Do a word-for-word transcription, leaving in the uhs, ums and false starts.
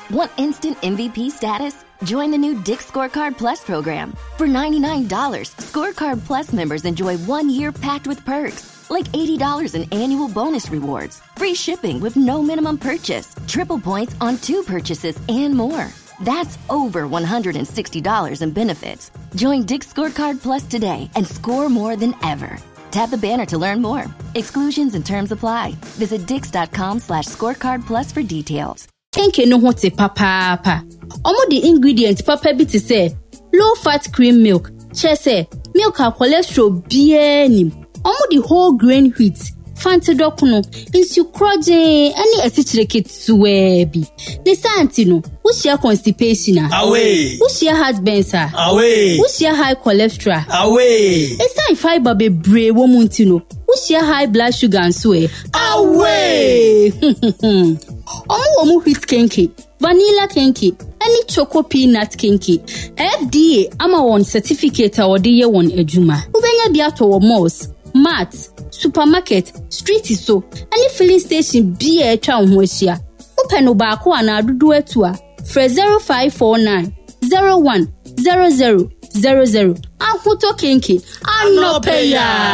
Want instant M V P status? Join the new Dick's Scorecard Plus program. For ninety-nine dollars, Scorecard Plus members enjoy one year packed with perks, like eighty dollars in annual bonus rewards, free shipping with no minimum purchase, triple points on two purchases, and more. That's over one hundred sixty dollars in benefits. Join Dick's Scorecard Plus today and score more than ever. Tap the banner to learn more. Exclusions and terms apply. Visit dix.com slash scorecard plus for details. Kenke no hote papa pa. Omo the ingredient papa bi te say low fat cream milk. Che say milk a cholesterol biye nim. Omo the whole grain wheat. Fanti dokuno insu kroje ani esichire kitsuwe bi. The santi no wo share constipation away. Wo share heartburn sa away. Wo share high cholesterol away. Esa fiber be bre wo muntino. Wo share high blood sugar and so away. Omo omo wheat kenke, vanilla kenke, any choco peanut kenke. F D A ama won certificate award ye won ejuma. Ubenya bi ato wo malls, marts, supermarket, street so, any filling station bi e twa ho ahia. Upe no ba ko ana adudu etu a. Fre zero five four nine zero one zero zero zero zero. Ahuto kenke, anopeya.